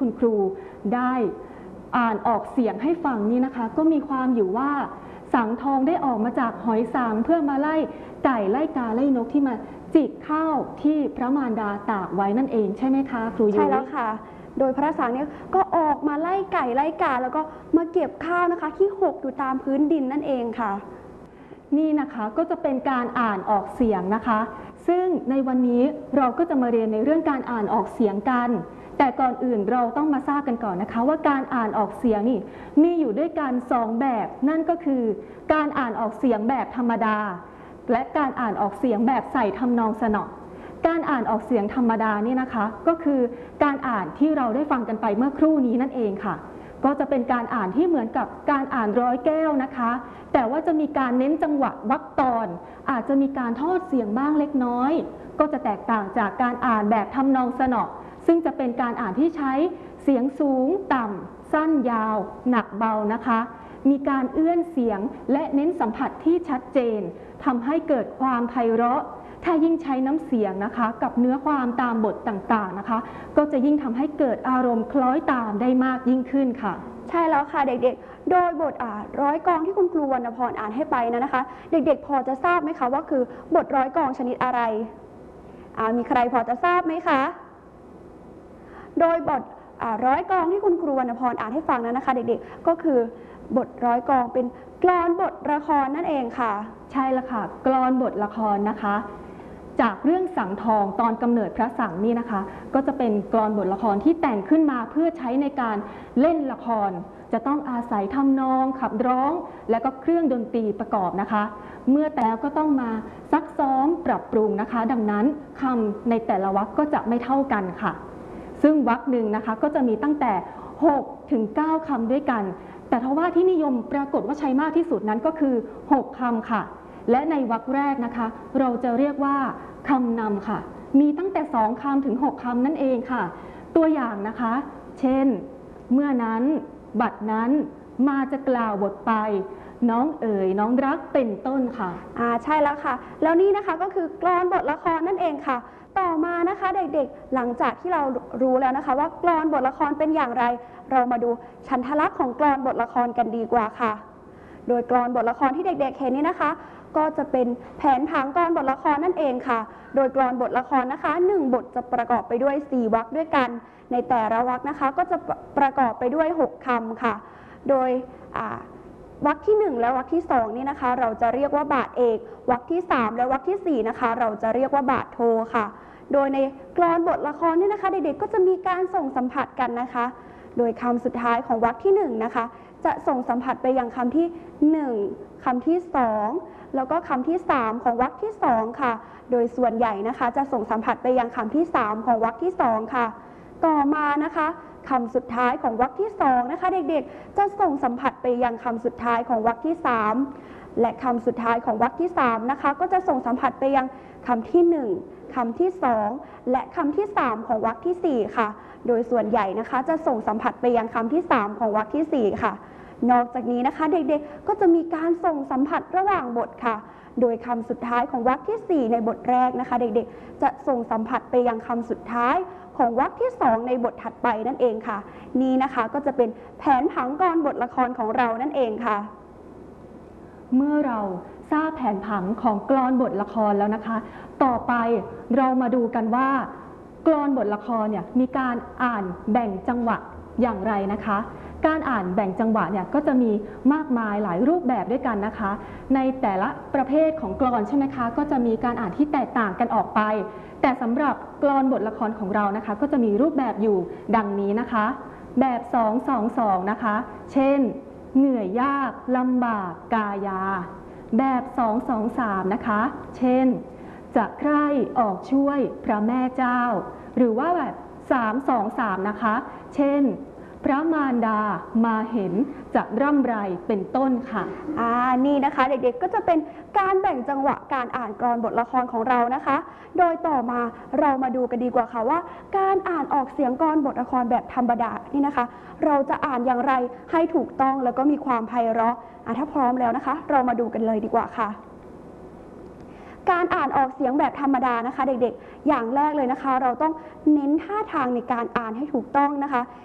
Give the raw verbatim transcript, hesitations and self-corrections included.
คุณครูได้อ่านออกเสียงให้ฟังนี่นะคะก็มีความอยู่ว่าสังทองได้ออกมาจากหอยสังเพื่อมาไล่ไก่ไล่กาไล่นกที่มาจิกข้าวที่พระมารดาตากไว้นั่นเองใช่ไหมคะครูยุ้ยใช่แล้วค่ะโดยพระสังเนี่ยก็ออกมาไล่ไก่ไล่กาแล้วก็มาเก็บข้าวนะคะที่หกอยู่ตามพื้นดินนั่นเองค่ะนี่นะคะก็จะเป็นการอ่านออกเสียงนะคะซึ่งในวันนี้เราก็จะมาเรียนในเรื่องการอ่านออกเสียงกันแต่ก่อนอื่นเราต้องมาทราบกันก่อนนะคะว่าการอ่านออกเสียงนี่มีอยู่ด้วยกันสองแบบนั่นก็คือการอ่านออกเสียงแบบธรรมดาและการอ่านออกเสียงแบบใส่ทำนองสนอการอ่านออกเสียงธรรมดานี่นะคะก็คือการอ่านที่เราได้ฟังกันไปเมื่อครู่นี้นั่นเองค่ะก็จะเป็นการอ่านที่เหมือนกับการอ่านร้อยแก้วนะคะแต่ว่าจะมีการเน้นจังหวะวรรคตอนอาจจะมีการทอดเสียงบ้างเล็กน้อยก็จะแตกต่างจากการอ่านแบบทำนองสนอซึ่งจะเป็นการอ่านที่ใช้เสียงสูงต่ำสั้นยาวหนักเบานะคะมีการเอื้อนเสียงและเน้นสัมผัสที่ชัดเจนทำให้เกิดความไพเราะถ้ายิ่งใช้น้ำเสียงนะคะกับเนื้อความตามบทต่างๆนะคะก็จะยิ่งทำให้เกิดอารมณ์คล้อยตามได้มากยิ่งขึ้นค่ะใช่แล้วค่ะเด็กๆโดยบทอ่านร้อยกลองที่คุณครูวรรณพรอ่านให้ไปนะนะคะเด็กๆพอจะทราบไหมคะว่าคือบทร้อยกลองชนิดอะไรอ่ามีใครพอจะทราบไหมคะโดยบทร้อยกลองที่คุณครูวรรณพรอ่านให้ฟังนั้นนะคะเด็กๆก็คือบทร้อยกลองเป็นกลอนบทละครนั่นเองค่ะใช่แล้วค่ะกลอนบทละครนะคะจากเรื่องสังทองตอนกำเนิดพระสังนี่นะคะก็จะเป็นกลอนบทละครที่แต่งขึ้นมาเพื่อใช้ในการเล่นละครจะต้องอาศัยทำนองขับร้องและก็เครื่องดนตรีประกอบนะคะเมื่อแต่ก็ต้องมาซักซ้อมปรับปรุงนะคะดังนั้นคำในแต่ละวรรคก็จะไม่เท่ากันค่ะซึ่งวรรคหนึ่งนะคะก็จะมีตั้งแต่หกถึงเก้าคำด้วยกันแต่ทว่าที่นิยมปรากฏว่าใช้มากที่สุดนั้นก็คือหกคำค่ะและในวรรคแรกนะคะเราจะเรียกว่าคำนำค่ะมีตั้งแต่สองคำถึงหกคำนั่นเองค่ะตัวอย่างนะคะเช่นเมื่อนั้นบัดนั้นมาจะกล่าวบทไปน้องเอ๋ยน้องรักเป็นต้นค่ะอ่าใช่แล้วค่ะแล้วนี่นะคะก็คือกลอนบทละครนั่นเองค่ะต่อมานะคะเด็กๆหลังจากที่เรารู้แล้วนะคะว่ากลอนบทละครเป็นอย่างไรเรามาดูฉันทลักษณ์ของกลอนบทละครกันดีกว่าค่ะโดยกลอนบทละครที่เด็กๆเห็นนี้นะคะก็จะเป็นแผนผังกลอนบทละครนั่นเองค่ะโดยกลอนบทละครนะคะหนึ่งบทจะประกอบไปด้วยสี่วรรคด้วยกันในแต่ละวรรคนะคะก็จะประกอบไปด้วยหกคำค่ะโดยวรรคที่หนึ่งและวรรคที่สองนี่นะคะเราจะเรียกว่าบาทเอกวรรคที่สามและวรรคที่สี่นะคะเราจะเรียกว่าบาทโทค่ะโดยในกลอนบทละครนี่นะคะเด็กๆก็จะมีการส่งสัมผัสกันนะคะโดยคำสุดท้ายของวรรคที่หนึ่งนะคะจะส่งสัมผัสไปยังคำที่หนึ่งคำที่สองแล้วก็คำที่สามของวรรคที่สองค่ะโดยส่วนใหญ่นะคะจะส่งสัมผัสไปยังคำที่สามของวรรคที่สองค่ะต่อมานะคะคำสุดท้ายของวรรคที่สองนะคะเด็กๆจะส่งสัมผัสไปยังคำสุดท้ายของวรรคที่สามและคำสุดท้ายของวรรคที่สามนะคะก็จะส่งสัมผัสไปยังคำที่หนึ่งคำที่สองและคำที่สามของวรรคที่สี่ค่ะโดยส่วนใหญ่นะคะจะส่งสัมผัสไปยังคำที่สามของวรรคที่สี่ค่ะนอกจากนี้นะคะเด็กๆก็จะมีการส่งสัมผัสระหว่างบทค่ะโดยคำสุดท้ายของวรรคที่สี่ในบทแรกนะคะเด็กๆจะส่งสัมผัสไปยังคำสุดท้ายของวรรคที่สองในบทถัดไปนั่นเองค่ะนี่นะคะก็จะเป็นแผนผังกลอนบทละครของเรานั่นเองค่ะเมื่อเราทราบแผนผังของกลอนบทละครแล้วนะคะต่อไปเรามาดูกันว่ากลอนบทละครเนี่ยมีการอ่านแบ่งจังหวะอย่างไรนะคะการอ่านแบ่งจังหวะเนี่ยก็จะมีมากมายหลายรูปแบบด้วยกันนะคะในแต่ละประเภทของกลอนใช่ไหมคะก็จะมีการอ่านที่แตกต่างกันออกไปแต่สำหรับกลอนบทละครของเรานะคะก็จะมีรูปแบบอยู่ดังนี้นะคะแบบสอง สอง สองนะคะเช่นเหนื่อยยากลำบากกายาแบบสอง สอง สามนะคะเช่นจะใคร่ออกช่วยพระแม่เจ้าหรือว่าแบบสาม สอง สามนะคะเช่นพระมารดามาเห็นจะร่ำไรเป็นต้นค่ะอ่านี่นะคะเด็กๆก็จะเป็นการแบ่งจังหวะการอ่านกลอนบทละครของเรานะคะโดยต่อมาเรามาดูกันดีกว่าค่ะว่าการอ่านออกเสียงกลอนบทละครแบบธรรมดานี่นะคะเราจะอ่านอย่างไรให้ถูกต้องแล้วก็มีความไพเราะอ่ะถ้าพร้อมแล้วนะคะเรามาดูกันเลยดีกว่าค่ะการอ่านออกเสียงแบบธรรมดานะคะเด็กๆอย่างแรกเลยนะคะเราต้องเน้นท่าทางในการอ่านให้ถูกต้องนะคะ